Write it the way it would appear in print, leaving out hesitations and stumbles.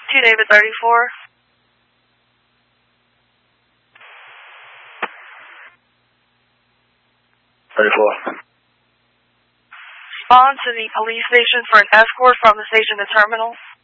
2 David 34. Respond to the police station for an escort from the station to terminal.